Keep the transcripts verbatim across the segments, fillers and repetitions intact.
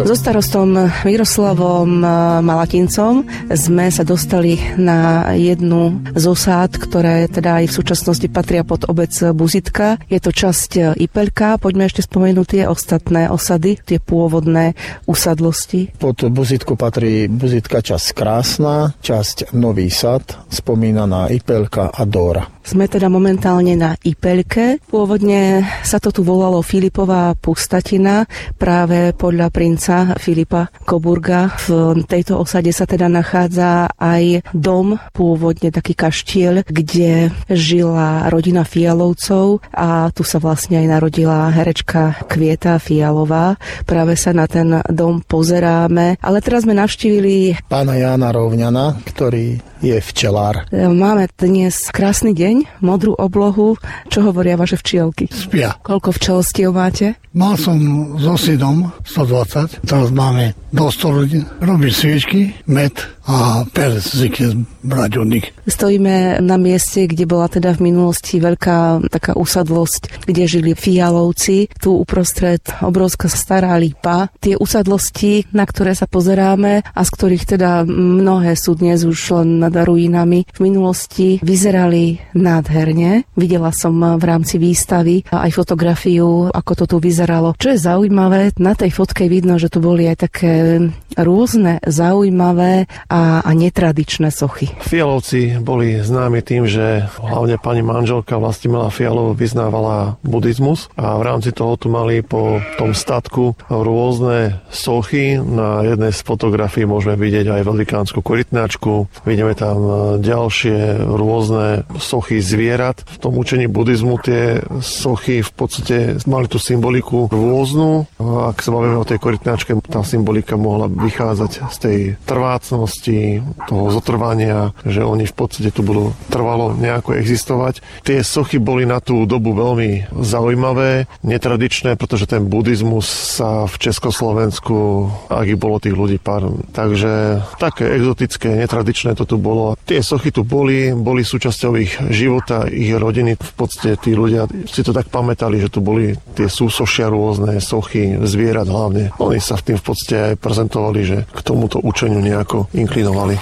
So starostom Miroslavom Malatincom sme sa dostali na jednu z osád, ktoré teda aj v súčasnosti patria pod obec Buzitka. Je to časť Ipeľka. Poďme ešte spomenúť tie ostatné osady, tie pôvodné usadlosti. Pod Buzitku patrí Buzitka časť Krásna, časť Nový Sad, spomínaná Ipeľka a Dóra. Sme teda momentálne na Ipeľke. Pôvodne sa to tu volalo Filipová pustatina, práve podľa princa Filipa Coburga. V tejto osade sa teda nachádza aj dom, pôvodne taký kaštieľ, kde žila rodina Fialovcov a tu sa vlastne aj narodila herečka Kvieta Fialová. Práve sa na ten dom pozeráme, ale teraz sme navštívili pána Jána Rovňana, ktorý je včelár. Máme dnes krásny deň, modrú oblohu. Čo hovoria vaše včielky? Spia. Koľko včelstiev máte? Mal som so synom stodvadsať, teraz máme do sto ľudí. Robí sviečky, med a perec z braďovník. Stojíme na mieste, kde bola teda v minulosti veľká taká usadlosť, kde žili Fialovci. Tu uprostred obrovská stará lípa. Tie usadlosti, na ktoré sa pozeráme a z ktorých teda mnohé sú dnes už len nad ruinami, v minulosti vyzerali nádherne. Videla som v rámci výstavy aj fotografiu, ako to tu vyzeralo. Čo je zaujímavé, na tej fotke vidno, že tu boli aj také rôzne zaujímavé a, a netradičné sochy. Fialovci boli známi tým, že hlavne pani manželka Vlastimila Fialov vyznávala buddhizmus a v rámci toho tu mali po tom statku rôzne sochy. Na jednej z fotografií môžeme vidieť aj velikánsku korytnačku, vidíme tam ďalšie rôzne sochy zvierat. V tom učení buddhizmu tie sochy v podstate mali tú symboliku rôznu. Ak sa bavíme o tej korytnačke, tá symbolika mohla vychádzať z tej trvácnosti, toho zotrvania, že oni v podstate tu budú trvalo nejako existovať. Tie sochy boli na tú dobu veľmi zaujímavé, netradičné, pretože ten buddhizmus sa v Československu, ak ich bolo tých ľudí pár, takže také exotické, netradičné to tu bolo. Tie sochy tu boli, boli súčasťou ich života, ich rodiny. V podstate tí ľudia si to tak pamätali, že tu boli tie súsošia rôzne, sochy, zvierat hlavne. Oni sa v tým v podstate aj prezentovali, že k tomuto učeniu nejako inklinovali.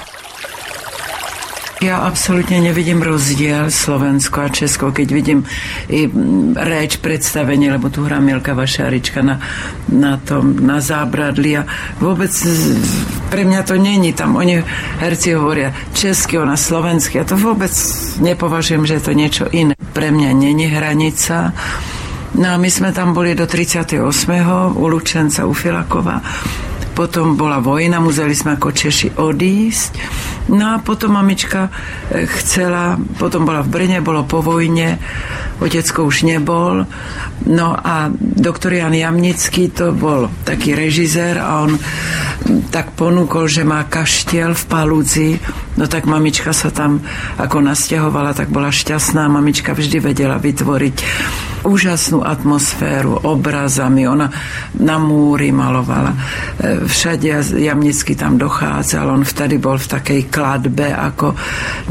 Ja absolútne nevidím rozdiel Slovensko a Česko, keď vidím i reč, predstavenie, lebo tu hrá Milka Vašárička na, na tom, na zábradli a vôbec pre mňa to není tam. Oni herci hovoria česky, ona slovensky a to vôbec nepovažujem, že je to niečo iné. Pre mňa není hranica. No a my sme tam boli do tridsiateho ôsmeho u Lučenca, u Filakova. Potom bola vojna, museli sme ako Češi odísť. No a potom mamička chcela, potom bola v Brne, bolo po vojne, otecko už nebol. No a doktor Jan Jamnický, to bol taký režisér a on tak ponúkol, že má kaštiel v Paludzi. No tak mamička sa tam ako nasťahovala, tak bola šťastná. Mamička vždy vedela vytvoriť úžasnú atmosféru, obrazami. Ona na múry malovala. Všade Jamnický tam dochádzal. On vtedy bol v takej kladbe ako